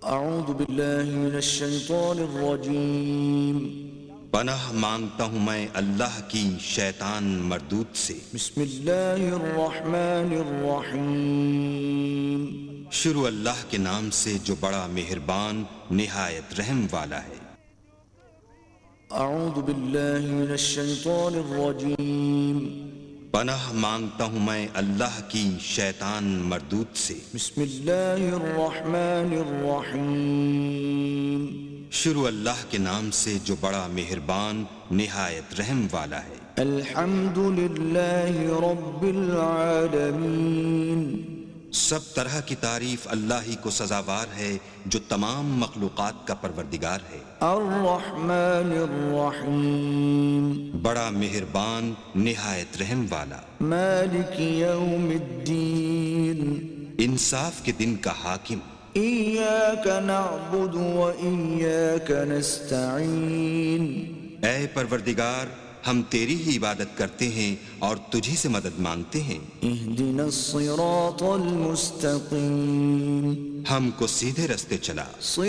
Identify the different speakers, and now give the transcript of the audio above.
Speaker 1: اعوذ باللہ من الشیطان الرجیم
Speaker 2: پناہ مانگتا ہوں میں اللہ کی شیطان مردود سے۔
Speaker 1: بسم اللہ الرحمن الرحیم
Speaker 2: شروع اللہ کے نام سے جو بڑا مہربان نہایت رحم والا ہے۔
Speaker 1: اعوذ باللہ من الشیطان الرجیم
Speaker 2: پناہ مانگتا ہوں میں اللہ کی شیطان مردود سے۔
Speaker 1: بسم اللہ الرحمن الرحیم
Speaker 2: شروع اللہ کے نام سے جو بڑا مہربان نہایت رحم والا ہے۔
Speaker 1: الحمد للہ رب العالمین
Speaker 2: سب طرح کی تعریف اللہ ہی کو سزاوار ہے جو تمام مخلوقات کا پروردگار ہے۔
Speaker 1: الرحمن الرحیم
Speaker 2: بڑا مہربان نہایت رحم والا۔
Speaker 1: مالک یوم الدین
Speaker 2: انصاف کے دن کا حاکم۔
Speaker 1: ایاک نعبد و ایاک نستعین
Speaker 2: اے پروردگار ہم تیری ہی عبادت کرتے ہیں اور تجھی سے مدد مانگتے ہیں۔
Speaker 1: اہدنا الصراط المستقیم
Speaker 2: ہم کو سیدھے رستے چلا۔